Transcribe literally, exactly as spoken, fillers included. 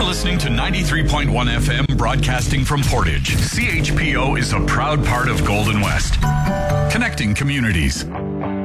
listening to ninety-three point one F M, broadcasting from Portage. C H P O is a proud part of Golden West, connecting communities.